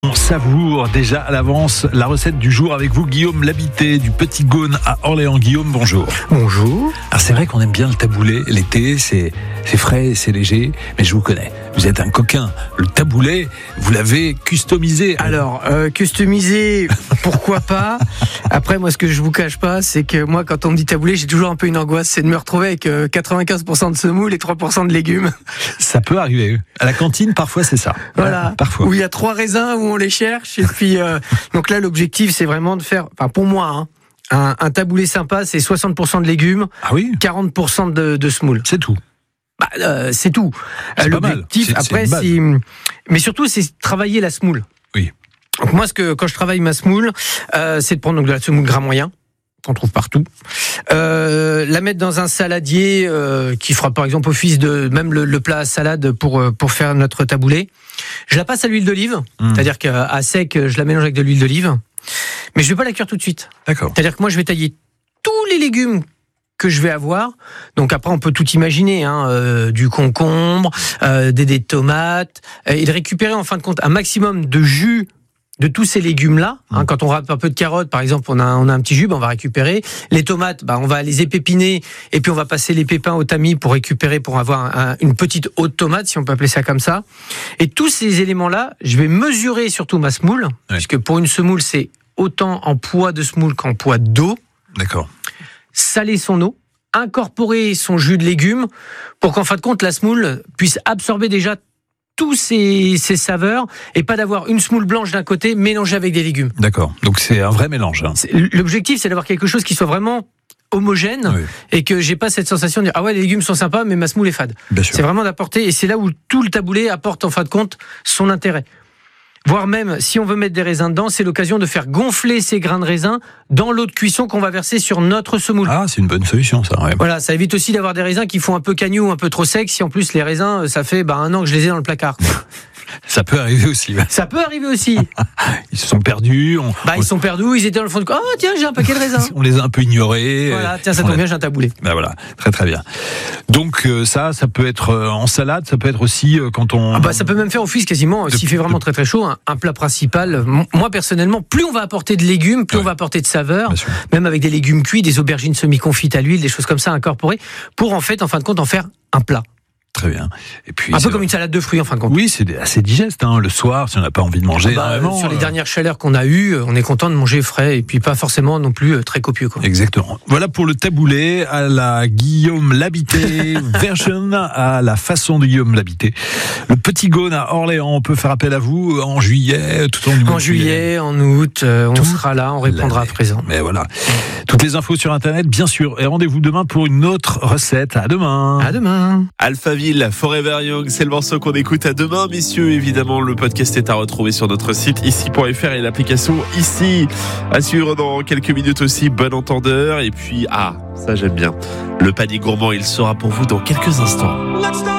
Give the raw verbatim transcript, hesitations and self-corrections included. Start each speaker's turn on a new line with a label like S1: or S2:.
S1: On savoure déjà à l'avance la recette du jour avec vous, Guillaume Labité du Petit Gaume à Orléans. Guillaume, bonjour.
S2: Bonjour.
S1: Alors c'est vrai qu'on aime bien le taboulé l'été, c'est, c'est frais, c'est léger, mais je vous connais. Vous êtes un coquin. Le taboulé, vous l'avez customisé.
S2: Alors, euh, customisé, pourquoi pas. Après, moi, ce que je vous cache pas, c'est que moi, quand on me dit taboulé, j'ai toujours un peu une angoisse, c'est de me retrouver avec euh, quatre-vingt-quinze pour cent de semoule et trois pour cent de légumes.
S1: Ça peut arriver. À la cantine, parfois, c'est ça.
S2: Voilà.
S1: Euh, parfois.
S2: Où il y a trois raisins, où on les cherche. Et puis, euh, donc là, l'objectif, c'est vraiment de faire, enfin, pour moi, hein, un, un taboulé sympa, c'est soixante pour cent de légumes,
S1: ah oui
S2: quarante pour cent de, de semoule.
S1: C'est tout.
S2: Bah, euh, c'est tout.
S1: C'est
S2: L'objectif,
S1: c'est,
S2: après,
S1: c'est
S2: c'est, mais surtout, c'est travailler la semoule.
S1: Oui.
S2: Donc moi, ce que quand je travaille ma semoule, euh, c'est de prendre donc de la semoule gras moyen qu'on trouve partout, euh, la mettre dans un saladier euh, qui fera par exemple office de même le, le plat à salade pour pour faire notre taboulé. Je la passe à l'huile d'olive, mmh. c'est-à-dire qu'à sec, je la mélange avec de l'huile d'olive, mais je vais pas la cuire tout de suite.
S1: D'accord.
S2: C'est-à-dire que moi, je vais tailler tous les légumes que je vais avoir. Donc après, on peut tout imaginer, hein, euh, du concombre, euh, des, des tomates, euh, et de récupérer en fin de compte un maximum de jus de tous ces légumes-là. Hein, mmh. Quand on râpe un peu de carottes, par exemple, on a, on a un petit jus, ben on va récupérer. Les tomates, ben on va les épépiner, et puis on va passer les pépins au tamis pour récupérer, pour avoir un, une petite eau de tomate, si on peut appeler ça comme ça. Et tous ces éléments-là, je vais mesurer surtout ma semoule, oui. puisque pour une semoule, c'est autant en poids de semoule qu'en poids d'eau.
S1: D'accord.
S2: Saler son eau, incorporer son jus de légumes pour qu'en fin de compte la semoule puisse absorber déjà tous ces, ces saveurs et pas d'avoir une semoule blanche d'un côté mélangée avec des légumes.
S1: D'accord, donc c'est un vrai mélange. Hein.
S2: C'est, l'objectif, c'est d'avoir quelque chose qui soit vraiment homogène, oui. et que j'ai pas cette sensation de dire ah ouais, les légumes sont sympas mais ma semoule est fade. Bien sûr. C'est vraiment d'apporter, et c'est là où tout le taboulé apporte en fin de compte son intérêt. Voire même, si on veut mettre des raisins dedans, c'est l'occasion de faire gonfler ces grains de raisin dans l'eau de cuisson qu'on va verser sur notre semoule.
S1: Ah, c'est une bonne solution, ça. Ouais.
S2: Voilà, ça évite aussi d'avoir des raisins qui font un peu cagneux, un peu trop secs. Si en plus les raisins, ça fait bah, un an que je les ai dans le placard.
S1: Ça peut arriver aussi. Ouais.
S2: Ça peut arriver aussi.
S1: Ils se sont perdus. On...
S2: Bah, ils sont perdus, ils étaient dans le fond de... Oh, tiens, j'ai un paquet de raisins.
S1: On les a un peu ignorés.
S2: Voilà, tiens, ça tombe bien, j'ai un taboulé.
S1: Bah voilà, très très bien. Donc euh, ça, ça peut être euh, en salade, ça peut être aussi euh, quand on...
S2: Ah bah, ça peut même faire office quasiment, de... s'il fait vraiment très très chaud, un, un plat principal. Moi, personnellement, plus on va apporter de légumes, plus ouais. on va apporter de saveurs, même avec des légumes cuits, des aubergines semi-confites à l'huile, des choses comme ça incorporées, pour en fait, en fin de compte, en faire un plat.
S1: Très bien. Et puis,
S2: un peu comme une salade de fruits en fin de compte.
S1: Oui, c'est assez digeste. Hein. Le soir, si on n'a pas envie de manger.
S2: Bah,
S1: vraiment,
S2: sur les
S1: euh...
S2: dernières chaleurs qu'on a eues, on est content de manger frais et puis pas forcément non plus très copieux. Quoi.
S1: Exactement. Voilà pour le taboulé à la Guillaume Labité version, à la façon de Guillaume Labité. Le Petit Gaume à Orléans, on peut faire appel à vous en juillet, tout au long du mois.
S2: En juillet, en août, euh, on tout sera là, on répondra à présent.
S1: Mais voilà. Toutes les infos sur Internet, bien sûr. Et rendez-vous demain pour une autre recette. À demain.
S2: À demain.
S3: Alphaville, Forever Young, c'est le morceau qu'on écoute. À demain, messieurs. Évidemment, le podcast est à retrouver sur notre site ici point f r et l'application ici. À suivre dans quelques minutes aussi, bon entendeur. Et puis, ah, ça j'aime bien. Le panier gourmand, il sera pour vous dans quelques instants.